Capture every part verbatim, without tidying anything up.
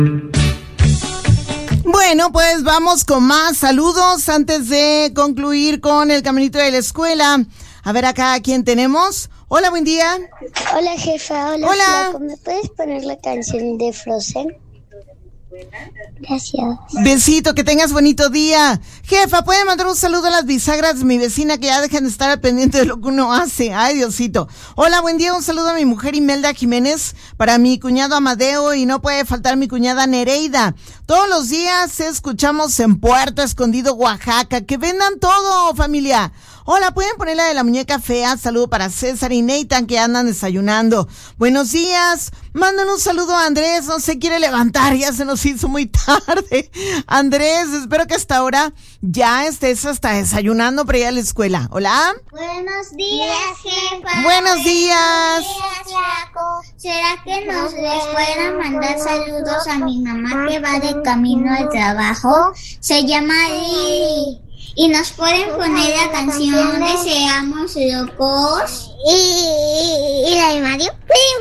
Bueno, pues vamos con más saludos antes de concluir con el caminito de la escuela. A ver acá, ¿a quién tenemos? Hola, buen día. Hola, jefa. Hola, Hola. Flaco. ¿Me puedes poner la canción de Frozen? Gracias. Besito, que tengas bonito día. Jefa, ¿puede mandar un saludo a las bisagras de mi vecina que ya dejan de estar al pendiente de lo que uno hace? Ay, Diosito. Hola, buen día, un saludo a mi mujer Imelda Jiménez, para mi cuñado Amadeo y no puede faltar mi cuñada Nereida. Todos los días escuchamos en Puerto Escondido, Oaxaca. Que vendan todo, familia. Hola, ¿pueden poner la de la muñeca fea? Saludo para César y Nathan que andan desayunando. Buenos días. Mandan un saludo a Andrés, no se quiere levantar, ya se nos hizo muy tarde. Andrés, espero que hasta ahora ya estés hasta desayunando para ir a la escuela. Hola. Buenos días, jefa. Buenos días. Buenos días, Flaco. ¿Será que nos les puedan mandar saludos a mi mamá que va de camino al trabajo? Se llama Lili. Y nos pueden poner la canción de Seamos Locos. ¿Y, y, y la de Mario?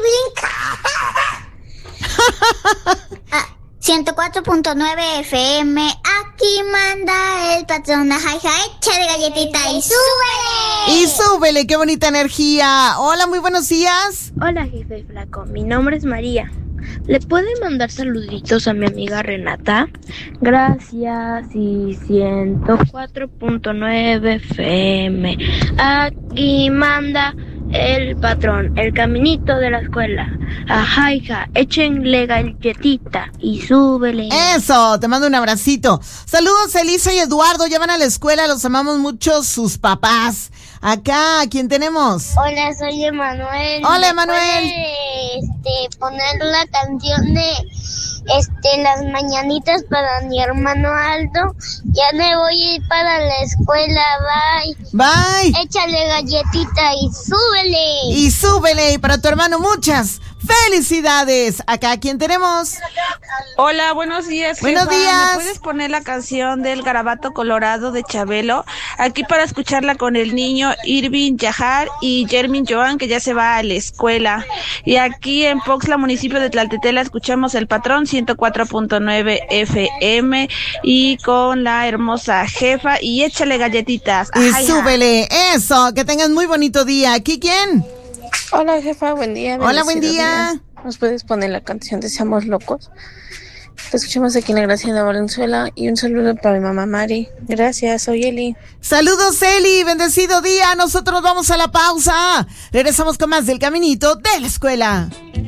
ah, ciento cuatro punto nueve F M. Aquí manda el patrón. Jaja, échale galletita y súbele. Y súbele, qué bonita energía. Hola, muy buenos días. Hola, jefe Flaco. Mi nombre es María. ¿Le puede mandar saluditos a mi amiga Renata? Gracias. Y ciento cuatro punto nueve F M. Aquí manda el patrón, el caminito de la escuela. Ajá, hija, échenle galletita y súbele. Eso, te mando un abracito. Saludos, Elisa y Eduardo, ya van a la escuela, los amamos mucho sus papás. Acá, ¿a quién tenemos? Hola, soy Emanuel. Hola, Emanuel. Este, poner la canción de este las mañanitas para mi hermano Aldo. Ya me voy a ir para la escuela. Bye. Bye. Échale galletita y súbele. Y súbele, y para tu hermano muchas felicidades. Acá, ¿quién tenemos? Hola, buenos días, jefa. Buenos días. ¿Me puedes poner la canción del Garabato Colorado de Chabelo? Aquí para escucharla con el niño Irving Yajar y Jermin Joan, que ya se va a la escuela. Y aquí en Poxla, municipio de Tlaltetela, escuchamos el patrón ciento cuatro punto nueve F M y con la hermosa jefa. Y échale galletitas. Y Ajá, súbele, eso, que tengas muy bonito día. ¿Aquí quién? Hola, jefa, buen día. Hola, buen día. Días. ¿Nos puedes poner la canción de Seamos Locos? Te escuchamos aquí en la Gracia de Valenzuela y un saludo para mi mamá Mari. Gracias, soy Eli. Saludos, Eli, bendecido día. Nosotros vamos a la pausa. Regresamos con más del caminito de la escuela.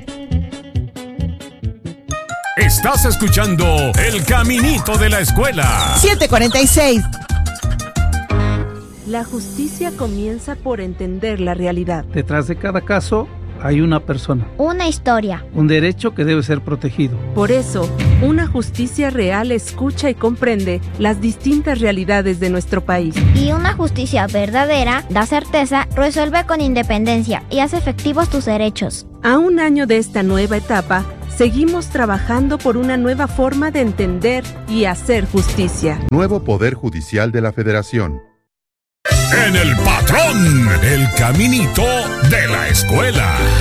Estás escuchando El Caminito de la Escuela. siete cuarenta y seis. La justicia comienza por entender la realidad. Detrás de cada caso hay una persona. Una historia. Un derecho que debe ser protegido. Por eso, una justicia real escucha y comprende las distintas realidades de nuestro país. Y una justicia verdadera da certeza, resuelve con independencia y hace efectivos tus derechos. A un año de esta nueva etapa, seguimos trabajando por una nueva forma de entender y hacer justicia. Nuevo Poder Judicial de la Federación. En el patrón, el caminito de la escuela.